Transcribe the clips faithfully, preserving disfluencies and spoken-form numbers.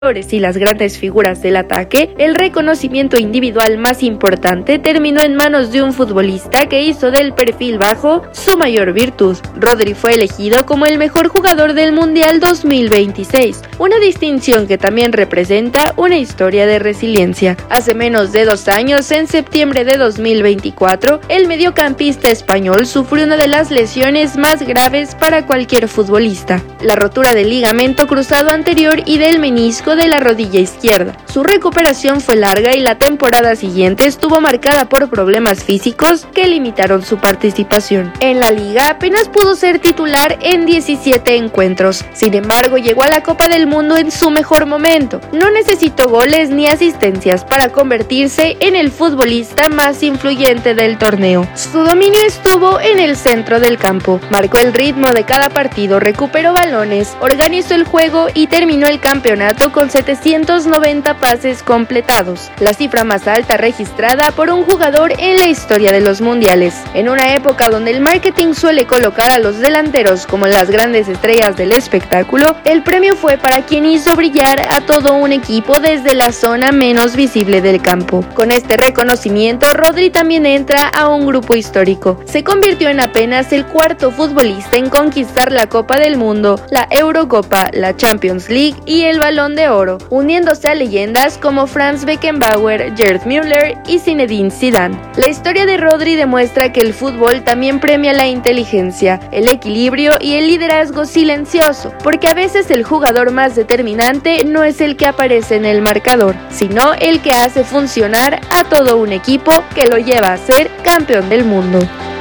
y las grandes figuras del ataque, el reconocimiento individual más importante terminó en manos de un futbolista que hizo del perfil bajo su mayor virtud. Rodri fue elegido como el mejor jugador del Mundial dos mil veintiséis, una distinción que también representa una historia de resiliencia. Hace menos de dos años, en septiembre de dos mil veinticuatro, el mediocampista español sufrió una de las lesiones más graves para cualquier futbolista, la rotura del ligamento cruzado anterior y del menisco de la rodilla izquierda. Su recuperación fue larga y la temporada siguiente estuvo marcada por problemas físicos que limitaron su participación. En la liga apenas pudo ser titular en diecisiete encuentros, sin embargo llegó a la Copa del Mundo en su mejor momento. No necesitó goles ni asistencias para convertirse en el futbolista más influyente del torneo. Su dominio estuvo en el centro del campo, marcó el ritmo de cada partido, recuperó balones, organizó el juego y terminó el campeonato con setecientos noventa pases completados, la cifra más alta registrada por un jugador en la historia de los mundiales. En una época donde el marketing suele colocar a los delanteros como las grandes estrellas del espectáculo, el premio fue para quien hizo brillar a todo un equipo desde la zona menos visible del campo. Con este reconocimiento, Rodri también entra a un grupo histórico. Se convirtió en apenas el cuarto futbolista en conquistar la Copa del Mundo, la Eurocopa, la Champions League y el Balón de Oro, uniéndose a leyendas como Franz Beckenbauer, Gerd Müller y Zinedine Zidane. La historia de Rodri demuestra que el fútbol también premia la inteligencia, el equilibrio y el liderazgo silencioso, porque a veces el jugador más determinante no es el que aparece en el marcador, sino el que hace funcionar a todo un equipo que lo lleva a ser campeón del mundo.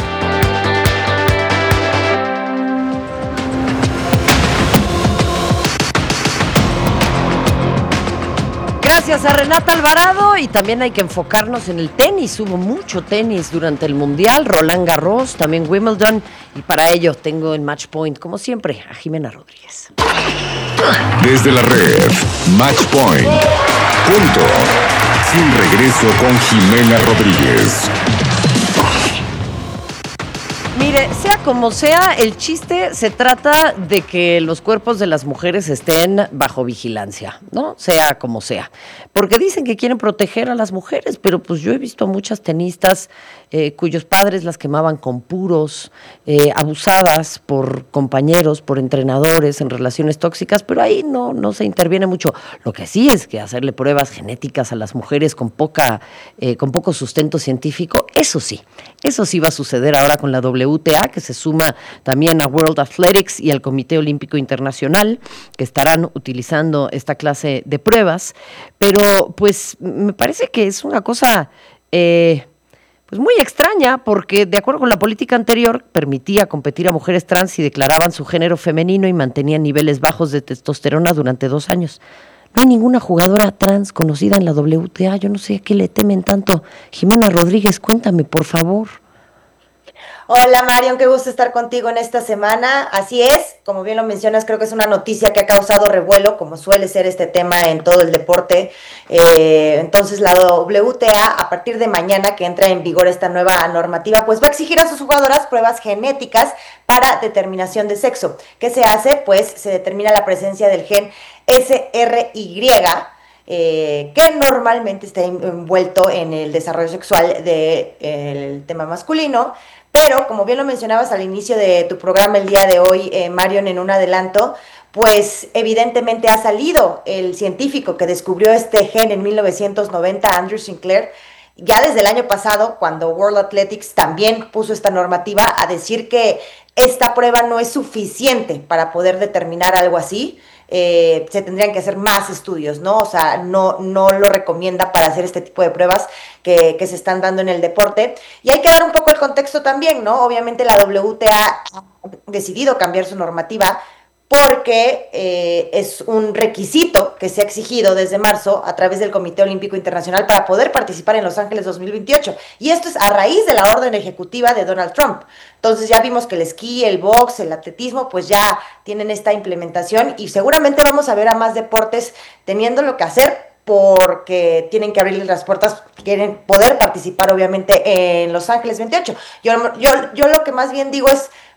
Gracias a Renata Alvarado, y también hay que enfocarnos en el tenis. Hubo mucho tenis durante el Mundial, Roland Garros, también Wimbledon, y para ello tengo en Match Point, como siempre, a Jimena Rodríguez. Desde la red, Match Point. Punto. Sin regreso con Jimena Rodríguez. Mire, sea como sea, el chiste se trata de que los cuerpos de las mujeres estén bajo vigilancia, ¿no? Sea como sea. Porque dicen que quieren proteger a las mujeres, pero pues yo he visto a muchas tenistas eh, cuyos padres las quemaban con puros, eh, abusadas por compañeros, por entrenadores, en relaciones tóxicas, pero ahí no, no se interviene mucho. Lo que sí es que hacerle pruebas genéticas a las mujeres con poca, eh, con poco sustento científico, eso sí, eso sí va a suceder ahora con la W T A, que se suma también a World Athletics y al Comité Olímpico Internacional, que estarán utilizando esta clase de pruebas, pero pues me parece que es una cosa eh, pues muy extraña, porque de acuerdo con la política anterior permitía competir a mujeres trans si declaraban su género femenino y mantenían niveles bajos de testosterona durante dos años. No hay ninguna jugadora trans conocida en la W T A, yo no sé a qué le temen tanto. Jimena Rodríguez, cuéntame, por favor. Hola Marion, qué gusto estar contigo en esta semana. Así es, como bien lo mencionas, creo que es una noticia que ha causado revuelo, como suele ser este tema en todo el deporte. Eh, entonces la W T A, a partir de mañana que entra en vigor esta nueva normativa, pues va a exigir a sus jugadoras pruebas genéticas para determinación de sexo. ¿Qué se hace? Pues se determina la presencia del gen S R Y, Eh, que normalmente está envuelto en el desarrollo sexual del de, tema masculino, pero como bien lo mencionabas al inicio de tu programa el día de hoy, eh, Marion, en un adelanto, pues evidentemente ha salido el científico que descubrió este gen en mil novecientos noventa, Andrew Sinclair, ya desde el año pasado, cuando World Athletics también puso esta normativa, a decir que esta prueba no es suficiente para poder determinar algo así. Eh, se tendrían que hacer más estudios, ¿no? O sea, no, no lo recomienda para hacer este tipo de pruebas que, que se están dando en el deporte. Y hay que dar un poco el contexto también, ¿no? Obviamente la W T A ha decidido cambiar su normativa porque eh, es un requisito que se ha exigido desde marzo a través del Comité Olímpico Internacional para poder participar en Los Ángeles dos mil veintiocho. Y esto es a raíz de la orden ejecutiva de Donald Trump. Entonces ya vimos que el esquí, el box, el atletismo, pues ya tienen esta implementación y seguramente vamos a ver a más deportes teniendo lo que hacer, porque tienen que abrirles las puertas, quieren poder participar obviamente en Los Ángeles veintiocho. Yo, yo, yo lo que más bien digo es,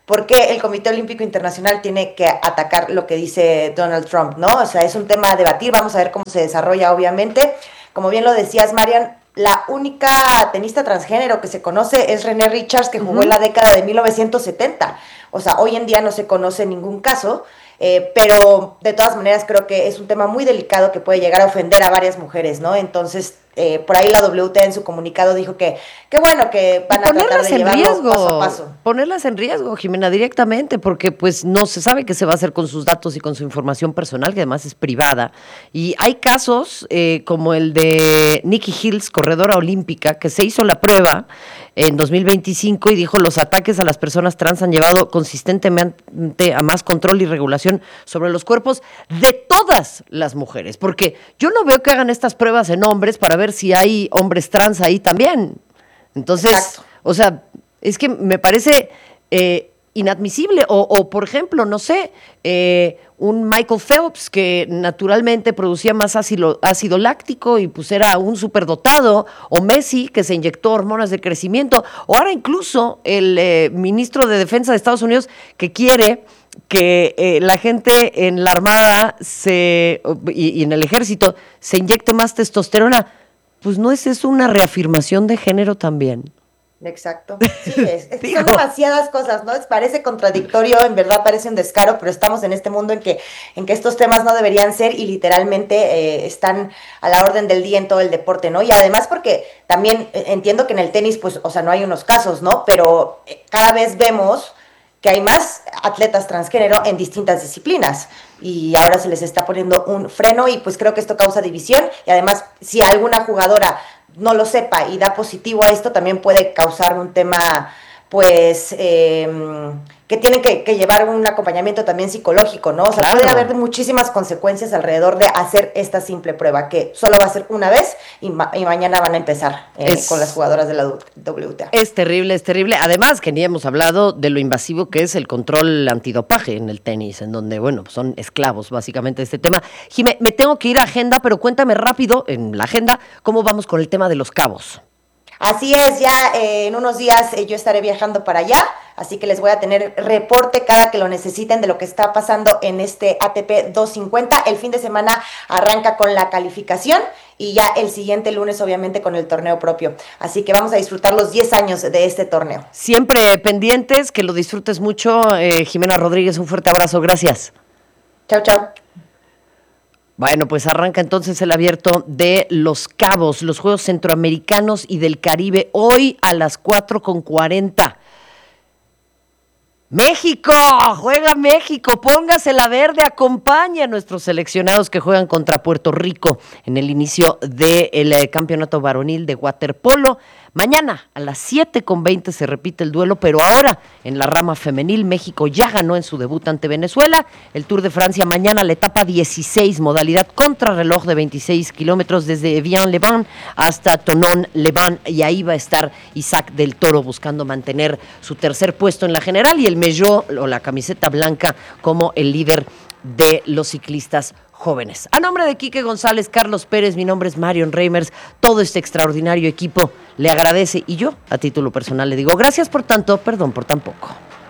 ¿por qué el Comité Olímpico Internacional tiene que atacar lo que dice Donald Trump, ¿no? O sea, es un tema a debatir, vamos a ver cómo se desarrolla, obviamente. Como bien lo decías, Marian, la única tenista transgénero que se conoce es René Richards, que jugó uh-huh. en la década de mil novecientos setenta. O sea, hoy en día no se conoce ningún caso, eh, pero de todas maneras creo que es un tema muy delicado que puede llegar a ofender a varias mujeres, ¿no? Entonces, eh, por ahí la W T A en su comunicado dijo que, que bueno, que van a tratar de llevarlo riesgo, paso a paso. Ponerlas en riesgo, Jimena, directamente, porque pues no se sabe qué se va a hacer con sus datos y con su información personal, que además es privada. Y hay casos eh, como el de Nikki Hills, corredora olímpica, que se hizo la prueba en dos mil veinticinco y dijo: los ataques a las personas trans han llevado consistentemente a más control y regulación sobre los cuerpos de todas las mujeres, porque yo no veo que hagan estas pruebas en hombres para ver si hay hombres trans ahí también. Entonces, exacto. O sea, es que me parece eh, inadmisible. O, o, por ejemplo, no sé, eh, un Michael Phelps que naturalmente producía más ácido, ácido láctico y pues era un superdotado, o Messi que se inyectó hormonas de crecimiento, o ahora incluso el eh, ministro de Defensa de Estados Unidos que quiere que eh, la gente en la Armada se y, y en el Ejército se inyecte más testosterona. Pues no es eso una reafirmación de género también. Exacto, sí, es, es son demasiadas cosas, ¿no? Parece contradictorio, en verdad parece un descaro, pero estamos en este mundo en que, en que estos temas no deberían ser y literalmente eh, están a la orden del día en todo el deporte, ¿no? Y además porque también entiendo que en el tenis, pues, o sea, no hay unos casos, ¿no? Pero cada vez vemos que hay más atletas transgénero en distintas disciplinas y ahora se les está poniendo un freno y pues creo que esto causa división y además si alguna jugadora no lo sepa y da positivo a esto, también puede causar un tema, pues, eh, que tienen que, que llevar un acompañamiento también psicológico, ¿no? O sea, claro. Puede haber muchísimas consecuencias alrededor de hacer esta simple prueba, que solo va a ser una vez y, ma- y mañana van a empezar eh, es, con las jugadoras de la W T A. Es terrible, es terrible. Además, que ni hemos hablado de lo invasivo que es el control antidopaje en el tenis, en donde, bueno, son esclavos básicamente de este tema. Jimé, me tengo que ir a agenda, pero cuéntame rápido en la agenda cómo vamos con el tema de los cabos. Así es, ya eh, en unos días eh, yo estaré viajando para allá, así que les voy a tener reporte cada que lo necesiten de lo que está pasando en este A T P doscientos cincuenta. El fin de semana arranca con la calificación y ya el siguiente lunes obviamente con el torneo propio. Así que vamos a disfrutar los diez años de este torneo. Siempre pendientes, que lo disfrutes mucho. Eh, Jimena Rodríguez, un fuerte abrazo, gracias. Chao, chao. Bueno, pues arranca entonces el abierto de Los Cabos, los Juegos Centroamericanos y del Caribe, hoy a las cuatro con cuarenta. ¡México! ¡Juega México! Póngase la verde, acompaña a nuestros seleccionados que juegan contra Puerto Rico en el inicio del eh, campeonato varonil de waterpolo. Mañana a las siete con veinte se repite el duelo, pero ahora en la rama femenil México ya ganó en su debut ante Venezuela. El Tour de Francia mañana, la etapa dieciséis, modalidad contrarreloj de veintiséis kilómetros desde Evian-les-Bains hasta Thonon-les-Bains, y ahí va a estar Isaac del Toro buscando mantener su tercer puesto en la general y el maillot o la camiseta blanca como el líder de los ciclistas jóvenes. A nombre de Quique González, Carlos Pérez, mi nombre es Marion Reimers, todo este extraordinario equipo le agradece y yo, a título personal, le digo gracias por tanto, perdón por tan poco.